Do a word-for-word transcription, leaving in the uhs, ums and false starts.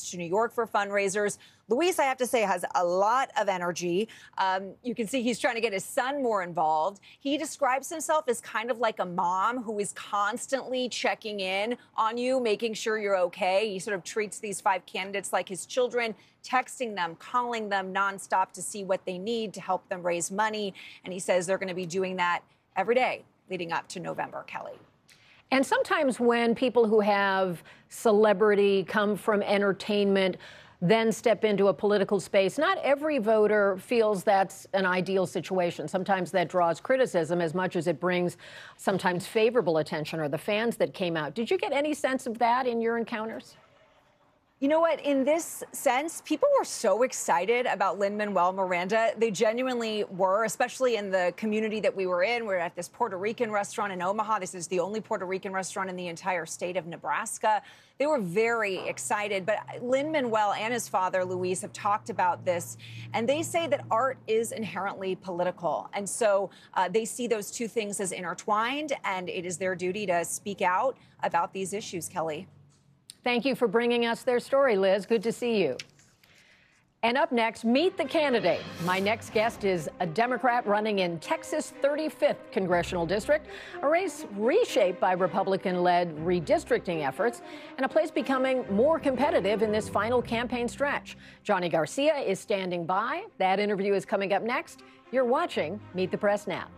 trips to New York for fundraisers. Luis, I have to say, has a lot of energy. Um, you can see he's trying to get his son more involved. He describes himself as kind of like a mom who is constantly checking in on you, making sure you're okay. He sort of treats these five candidates like his children, texting them, calling them nonstop to see what they need to help them raise money. And he says they're going to be doing that every day leading up to November, Kelly. And sometimes when people who have celebrity, come from entertainment, then step into a political space, not every voter feels that's an ideal situation. Sometimes that draws criticism as much as it brings sometimes favorable attention, or the fans that came out. Did you get any sense of that in your encounters? You know what? In this sense, people were so excited about Lin-Manuel Miranda. They genuinely were, especially in the community that we were in. We were at this Puerto Rican restaurant in Omaha. This is the only Puerto Rican restaurant in the entire state of Nebraska. They were very excited. But Lin-Manuel and his father, Luis, have talked about this. And they say that art is inherently political. And so uh, they see those two things as intertwined. And it is their duty to speak out about these issues, Kelly. Thank you for bringing us their story, Liz. Good to see you. And up next, meet the candidate. My next guest is a Democrat running in Texas' thirty-fifth congressional district, a race reshaped by Republican-led redistricting efforts, and a place becoming more competitive in this final campaign stretch. Johnny Garcia is standing by. That interview is coming up next. You're watching Meet the Press Now.